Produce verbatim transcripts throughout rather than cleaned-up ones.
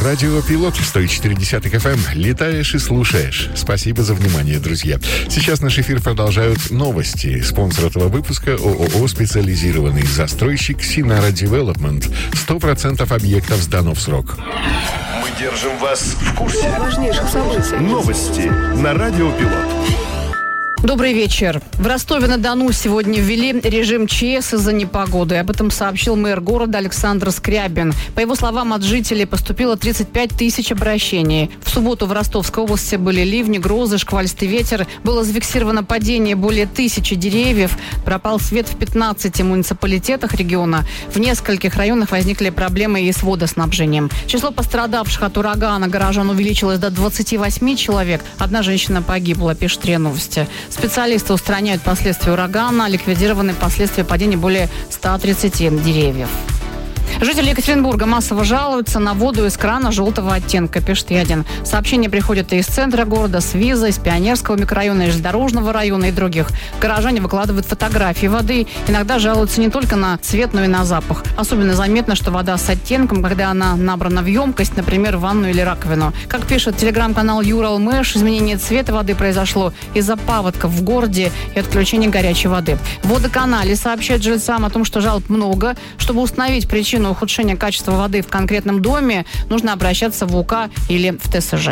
Радио Пилот сто четыре эф эм. Летаешь и слушаешь. Спасибо за внимание, друзья. Сейчас наш эфир продолжают новости. Спонсор этого выпуска ООО «Специализированный застройщик Синара Девелопмент». сто процентов объектов сдано в срок. Мы держим вас в курсе важнейших событий. Новости на Радио Пилот. Добрый вечер. В Ростове-на-Дону сегодня ввели режим ЧС из-за непогоды. Об этом сообщил мэр города Александр Скрябин. По его словам, от жителей поступило тридцать пять тысяч обращений. В субботу в Ростовской области были ливни, грозы, шквалистый ветер. Было зафиксировано падение более тысячи деревьев. Пропал свет в пятнадцати муниципалитетах региона. В нескольких районах возникли проблемы и с водоснабжением. Число пострадавших от урагана горожан увеличилось до двадцати восьми человек. Одна женщина погибла, пишет РИА Новости. Специалисты устраняют последствия урагана, ликвидированы последствия падения более ста тридцати деревьев. Жители Екатеринбурга массово жалуются на воду из крана желтого оттенка, пишет Ядин. Сообщения приходят и из центра города, с Виза, из Пионерского микрорайона, из Железнодорожного района и других. Горожане выкладывают фотографии воды. Иногда жалуются не только на цвет, но и на запах. Особенно заметно, что вода с оттенком, когда она набрана в емкость, например, в ванну или раковину. Как пишет телеграм-канал Юралмэш, изменение цвета воды произошло из-за паводков в городе и отключения горячей воды. В водоканале сообщают жильцам о том, что жалоб много. Чтобы установить причину ухудшения качества воды в конкретном доме, нужно обращаться в УК или в ТСЖ.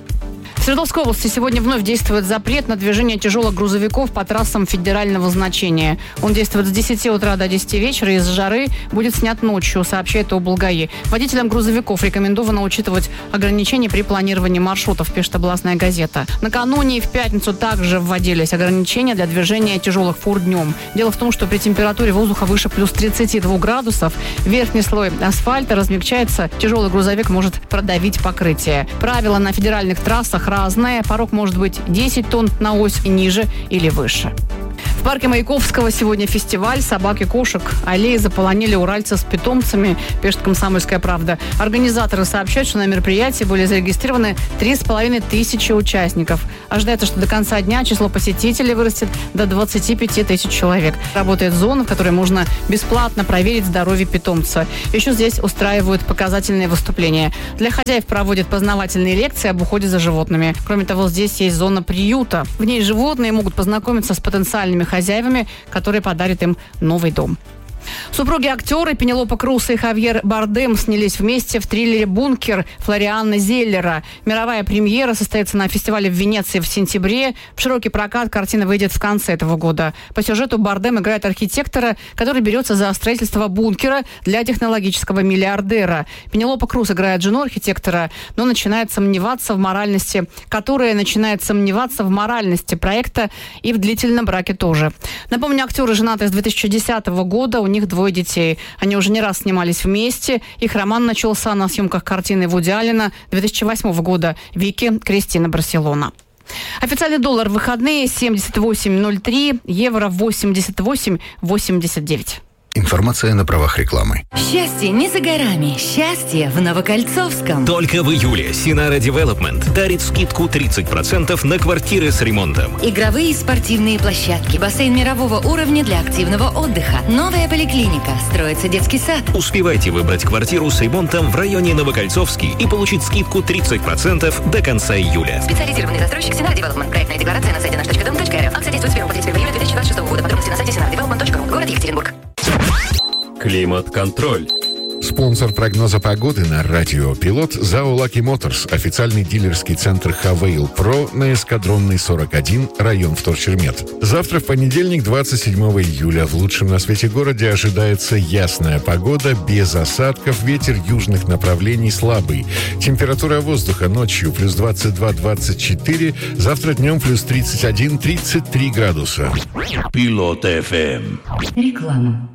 В Свердловской области сегодня вновь действует запрет на движение тяжелых грузовиков по трассам федерального значения. Он действует с десяти утра до десяти вечера и из-за жары будет снят ночью, сообщает облгаи. Водителям грузовиков рекомендовано учитывать ограничения при планировании маршрутов, пишет областная газета. Накануне и в пятницу также вводились ограничения для движения тяжелых фур днем. Дело в том, что при температуре воздуха выше плюс тридцати двух градусов верхний слой асфальта размягчается, тяжелый грузовик может продавить покрытие. Правила на федеральных трассах разные. Порог может быть десять тонн на ось и ниже или выше. В парке Маяковского сегодня фестиваль собак и кошек. Аллеи заполонили уральцы с питомцами, пишет «Комсомольская правда». Организаторы сообщают, что на мероприятии были зарегистрированы три с половиной тысячи участников. Ожидается, что до конца дня число посетителей вырастет до двадцати пяти тысяч человек. Работает зона, в которой можно бесплатно проверить здоровье питомца. Еще здесь устраивают показательные выступления. Для хозяев проводят познавательные лекции об уходе за животными. Кроме того, здесь есть зона приюта. В ней животные могут познакомиться с потенциальными хозяевами, которые подарят им новый дом. Супруги-актеры Пенелопа Крус и Хавьер Бардем снялись вместе в триллере «Бункер» Флориана Зеллера. Мировая премьера состоится на фестивале в Венеции в сентябре. В широкий прокат картина выйдет в конце этого года. По сюжету Бардем играет архитектора, который берется за строительство бункера для технологического миллиардера. Пенелопа Крус играет жену архитектора, но начинает сомневаться в моральности, которая начинает сомневаться в моральности проекта и в длительном браке тоже. Напомню, актеры женаты с две тысячи десятого года. У них двое детей. Они уже не раз снимались вместе. Их роман начался на съемках картины Вуди Аллена две тысячи восьмого года «Вики, Кристина, Барселона». Официальный доллар в выходные семьдесят восемь ноль три, евро восемьдесят восемь восемьдесят девять. Информация на правах рекламы. Счастье не за горами. Счастье в Новокольцовском. Только в июле Синара Девелопмент дарит скидку тридцать процентов на квартиры с ремонтом. Игровые и спортивные площадки, бассейн мирового уровня для активного отдыха, новая поликлиника, строится детский сад. Успевайте выбрать квартиру с ремонтом в районе Новокольцовский и получить скидку тридцать процентов до конца июля. Специализированный застройщик Синара Девелопмент. Проектная декларация на сайте наш точка дом точка эр эф. Акция действует с первого по тридцать первого июля две тысячи двадцать шестого года. Подробности на сайте синара девелопмент точка ру. Город Екатеринбург. Климат-контроль. Спонсор прогноза погоды на Радио Пилот ЗАО Lucky Motors, официальный дилерский центр Хавейл Про на Эскадронной сорок один, район Вторчермет. Завтра, в понедельник, двадцать седьмого июля, в лучшем на свете городе ожидается ясная погода, без осадков, ветер южных направлений слабый. Температура воздуха ночью плюс двадцать два - двадцать четыре, завтра днем плюс тридцать один - тридцать три градуса. Пилот эф эм. Реклама.